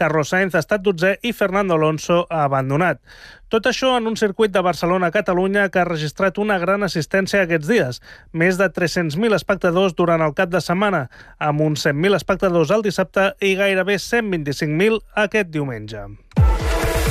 Carlos Sainz ha estat 12è i Fernando Alonso ha abandonat. Tot això en un circuit de Barcelona-Catalunya que ha registrat una gran assistència aquests dies. Més de 300.000 espectadors durant el cap de setmana, amb uns 100.000 espectadors el dissabte i gairebé 125.000 aquest diumenge.